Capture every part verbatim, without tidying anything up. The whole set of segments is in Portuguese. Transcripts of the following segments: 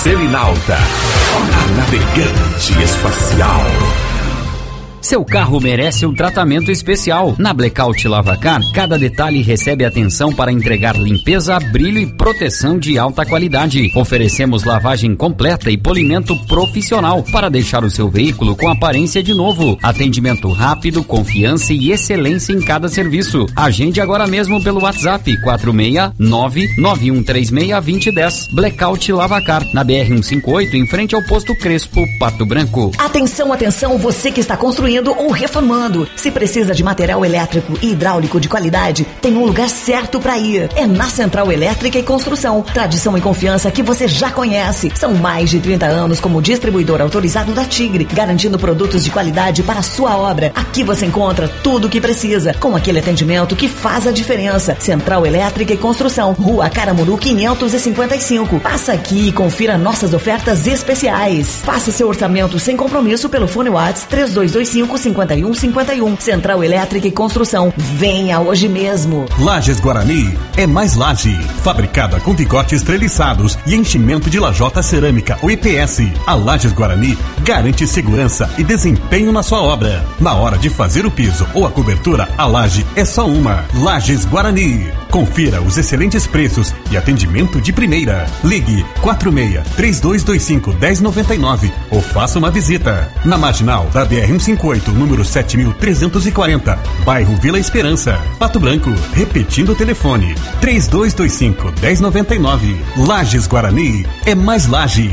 Selinalta, a navegante espacial. Seu carro merece um tratamento especial. Na Blackout Lavacar, cada detalhe recebe atenção para entregar limpeza, brilho e proteção de alta qualidade. Oferecemos lavagem completa e polimento profissional para deixar o seu veículo com aparência de novo. Atendimento rápido, confiança e excelência em cada serviço. Agende agora mesmo pelo WhatsApp quatro seis nove nove um três seis dois zero um zero. Blackout Lavacar, na B R cento e cinquenta e oito, em frente ao posto Crespo, Pato Branco. Atenção, atenção, você que está construindo ou reformando. Se precisa de material elétrico e hidráulico de qualidade, tem um lugar certo para ir. É na Central Elétrica e Construção. Tradição e confiança que você já conhece. São mais de trinta anos como distribuidor autorizado da Tigre, garantindo produtos de qualidade para a sua obra. Aqui você encontra tudo o que precisa, com aquele atendimento que faz a diferença. Central Elétrica e Construção, Rua Caramuru quinhentos e cinquenta e cinco. Passa aqui e confira nossas ofertas especiais. Faça seu orçamento sem compromisso pelo fone WhatsApp três dois dois cinco, cinco um cinco um. Central Elétrica e Construção. Venha hoje mesmo. Lajes Guarani é mais laje. Fabricada com picotes treliçados e enchimento de lajota cerâmica ou E P S. A Lajes Guarani garante segurança e desempenho na sua obra. Na hora de fazer o piso ou a cobertura, a laje é só uma. Lajes Guarani. Confira os excelentes preços e atendimento de primeira. Ligue quatro seis três dois dois cinco um zero nove nove ou faça uma visita. Na marginal da B R cento e cinquenta e oito, número sete mil trezentos e quarenta, bairro Vila Esperança, Pato Branco. Repetindo o telefone, três dois dois cinco um zero nove nove. Lajes Guarani é mais laje.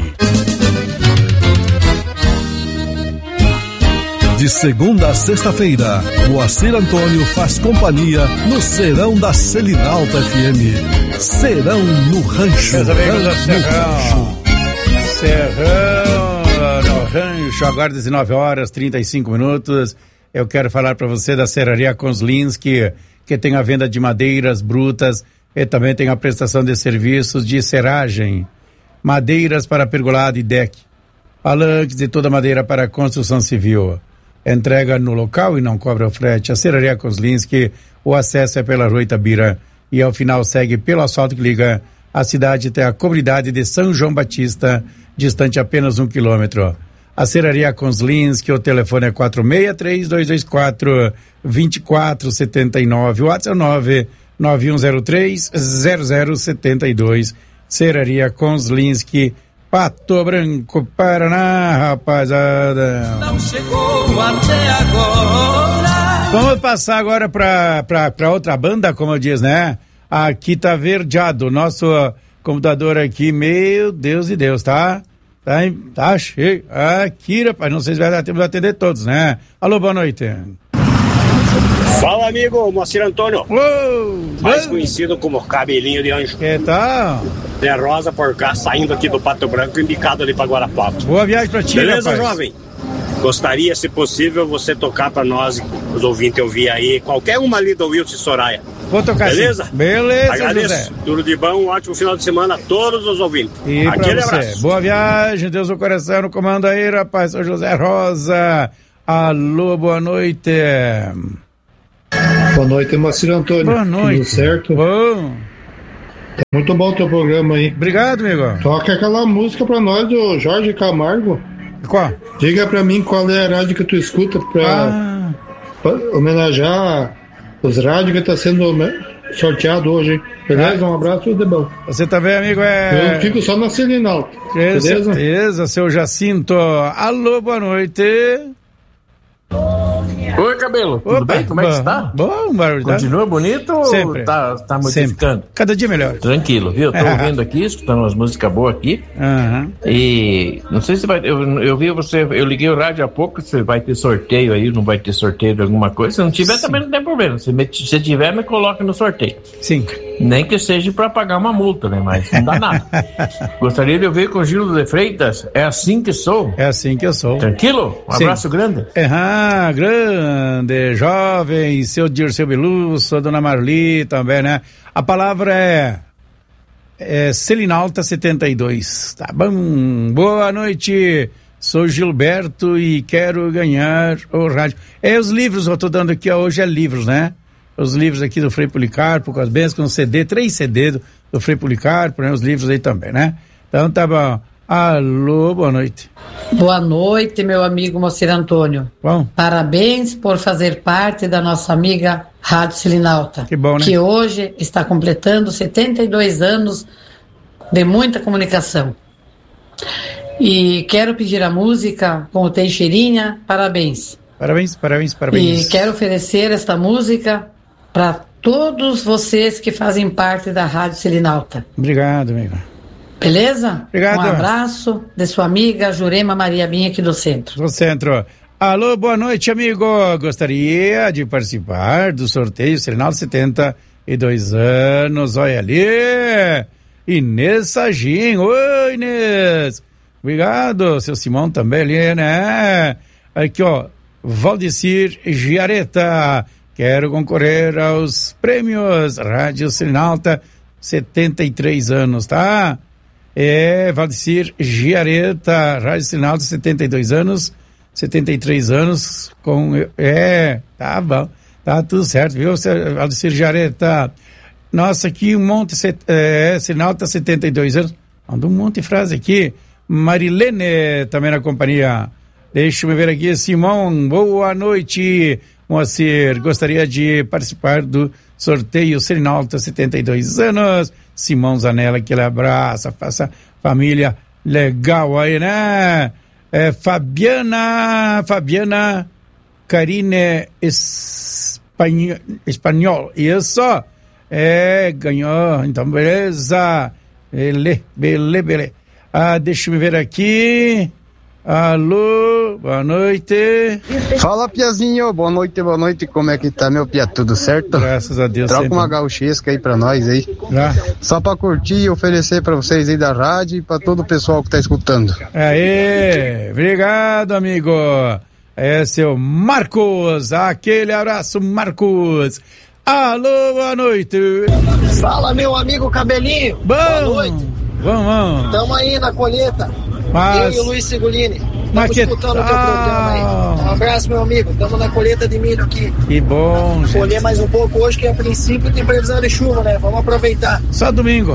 De segunda a sexta-feira, Moacir Antônio faz companhia no Serão da Selinalta F M. Serão no Rancho. Meus amigos do Serrão. Serrão no Rancho, agora dezenove horas e trinta e cinco minutos. Eu quero falar para você da Serraria Konslinski, que tem a venda de madeiras brutas e também tem a prestação de serviços de serragem. Madeiras para pergolado e deck. Palanques e toda madeira para construção civil. Entrega no local e não cobra o frete. A Serraria Konslinski, o acesso é pela Rua Itabira e ao final segue pelo asfalto que liga a cidade até a comunidade de São João Batista, distante apenas um quilômetro. A Serraria Konslinski, o telefone é quatro seis três dois dois quatro dois quatro sete nove, o WhatsApp é nove nove um zero três zero zero sete dois. Serraria Konslinski, Pato Branco, Paraná, rapaziada. Não chegou até agora. Vamos passar agora pra, pra, pra outra banda, como eu diz, né? Aqui tá verdeado, nosso computador aqui, meu Deus de Deus, tá? Tá, tá cheio. Aqui, rapaz, não sei se vai dar tempo de atender todos, né? Alô, boa noite. Fala, amigo, Moacir Antônio. Uou, mais uou. Conhecido como Cabelinho de Anjo. Que tal? Zé Rosa por cá, saindo aqui do Pato Branco, indicado ali pra Guarapuava. Boa viagem pra ti, beleza, rapaz? Jovem? Gostaria, se possível, você tocar pra nós, os ouvintes ouvir aí, qualquer uma ali do Wilson Soraya. Vou tocar. Beleza? Sim. Beleza, agradeço. José. Tudo de bom, um ótimo final de semana a todos os ouvintes. E aquele pra você, abraço. Boa viagem, Deus no coração, no comando aí, rapaz, São José Rosa. Alô, boa noite. Boa noite, Moacir Antônio. Boa noite. Tudo certo? Bom. Tá muito bom o teu programa aí. Obrigado, amigo. Toca aquela música pra nós do Jorge Camargo. Qual? Diga pra mim qual é a rádio que tu escuta pra, ah. pra homenagear os rádios que tá sendo sorteado hoje, hein? Beleza? Ah. Um abraço, tudo de bom. Você também, amigo, é... Eu fico só na Selinalta. Beleza? Beleza, seu Jacinto. Alô, boa noite. Oi, Cabelo, tudo Opa, bem? Como é que bom, está? Bom, barulho. Continua bonito Sempre. ou tá, tá modificando? Sempre. Cada dia melhor. Tranquilo, viu? Tô ouvindo aqui, escutando umas músicas boas aqui. Uhum. E não sei se vai. Eu, eu vi você, eu liguei o rádio há pouco, se vai ter sorteio aí, não vai ter sorteio de alguma coisa. Se não tiver, Sim. também não tem problema. Se, me, se tiver, me coloca no sorteio. Sim. Nem que seja para pagar uma multa, né? Mas não dá nada. Gostaria de ouvir com o Gildo de Freitas. É assim que sou? É assim que eu sou. Tranquilo? Um Sim. abraço grande. Ah, grande, jovem, seu Dirceu Biluso, dona Marli também, né? A palavra é, é Selinalta setenta e dois. Tá bom? Boa noite. Sou Gilberto e quero ganhar o rádio. É os livros, eu tô dando aqui hoje, é livros, né? Os livros aqui do Frei Policarpo, com as bênçãos, com C D, três C D do, do Frei Policarpo, né? Os livros aí também, né? Então tá bom. Alô, boa noite. Boa noite, meu amigo Moacir Antônio. Bom. Parabéns por fazer parte da nossa amiga Rádio Selinalta. Que bom, né? Que hoje está completando setenta e dois anos de muita comunicação. E quero pedir a música com o Teixeirinha, parabéns. Parabéns, parabéns, parabéns. E quero oferecer esta música para todos vocês que fazem parte da Rádio Selinalta. Obrigado, amigo. Beleza? Obrigado. Um abraço de sua amiga Jurema Maria Binha aqui do centro. Do centro. Alô, boa noite, amigo. Gostaria de participar do sorteio Selinalta setenta e dois anos. Olha ali. Inês Sagim. Oi, Inês. Obrigado. Seu Simão também ali, né? Aqui, ó. Valdecir Giareta. Quero concorrer aos prêmios Rádio Selinalta setenta e três anos, tá? É, Valdecir Giareta, Rádio Selinalta, setenta e dois anos, setenta e três anos, com, é, tá bom, tá tudo certo, viu, Valdecir Giareta? Nossa, aqui um monte, é, Selinalta, setenta e dois anos, manda um monte de frase aqui, Marilene, também na companhia, deixa eu ver aqui, Simão, boa noite, Moacir, gostaria de participar do sorteio Selinalta, setenta e dois anos, Simão Zanella, aquele abraço, faça família legal aí, né? É, Fabiana, Fabiana Carine Espanhol, Espanhol, isso, é, ganhou, então beleza, bele, bele, bele. Ah, deixa eu ver aqui, alô, boa noite. Fala, Piazinho, boa noite, boa noite, como é que tá, meu Pia, tudo certo? Graças a Deus. Troca sempre. uma gauchesca aí pra nós aí. Já. Só pra curtir e oferecer pra vocês aí da rádio e pra todo o pessoal que tá escutando. Aê, obrigado, amigo. É seu Marcos, aquele abraço, Marcos. Alô, boa noite. Fala, meu amigo Cabelinho. Bom, boa noite. Vamos, vamos. Tamo aí na colheita. Mas... Eu e o Luiz Segolini. Estamos que... escutando ah... o teu programa aí. Um abraço, meu amigo. Estamos na colheita de milho aqui. Que bom, gente. Colher mais um pouco hoje, que a princípio tem previsão de chuva, né? Vamos aproveitar. Só domingo.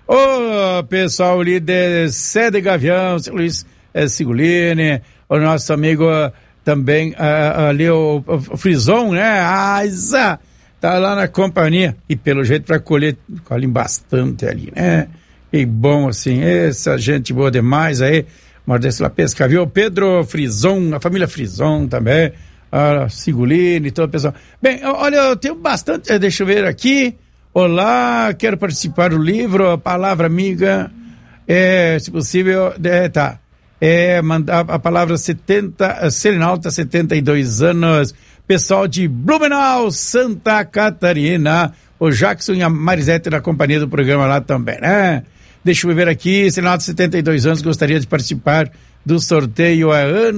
Ô, pessoal ali de Sede Gavião, seu Luiz é, Segolini, o nosso amigo também uh, ali, o, o Frison, né? Ah, Isa, tá lá na companhia. E pelo jeito para colher, colhem bastante ali, né? Que bom, assim, essa gente boa demais aí, Mordeste La Pesca, viu? Pedro Frison, a família Frison também, a Segolini, todo o pessoal. Bem, olha, eu tenho bastante, deixa eu ver aqui, olá, quero participar do livro, a palavra amiga, é, se possível, é, tá, é, mandar a palavra setenta, Selinalta, setenta e dois anos, pessoal de Blumenau, Santa Catarina, o Jackson e a Marisete na companhia do programa lá também, né? Deixa eu ver aqui, Selinalta, setenta e dois anos, gostaria de participar do sorteio. A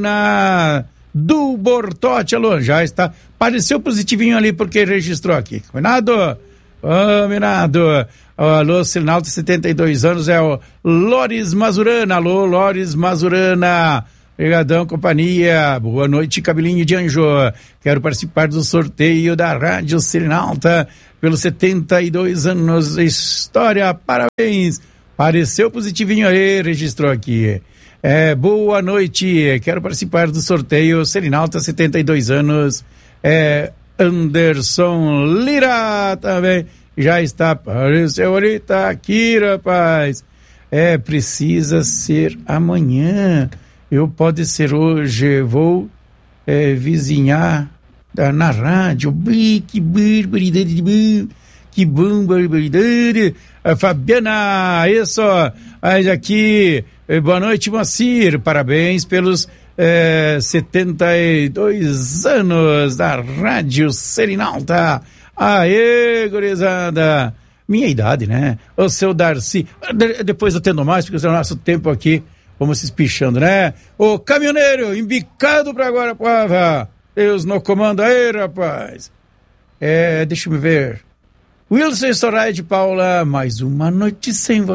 Ana do Bortote, alô, já está, apareceu positivinho ali porque registrou aqui, combinado? Combinado. Alô, Selinalta, setenta e dois anos, é o Lores Mazurana, alô, Lores Mazurana, obrigadão, companhia, boa noite, cabelinho de anjo, quero participar do sorteio da Rádio Selinalta, pelos setenta e dois anos de história, parabéns. Apareceu positivinho aí, registrou aqui. É, boa noite, quero participar do sorteio Selinalta, setenta e dois anos. É, Anderson Lira também já está, apareceu ali, tá aqui, rapaz. É, precisa ser amanhã. Eu pode ser hoje, vou é, vizinhar na rádio. Que barbaridade, que bom, barbaridade. A Fabiana, isso, aí aqui, boa noite, Moacir, parabéns pelos eh, setenta e dois anos da Rádio Selinalta. Aê, gurizada, minha idade, né? O seu Darcy, de, depois eu tendo mais, porque o nosso tempo aqui, vamos se espichando, né? O caminhoneiro, embicado pra agora, pava, Deus no comando aí, rapaz. É, deixa eu me ver. Wilson Soraya de Paula, mais uma noite sem você.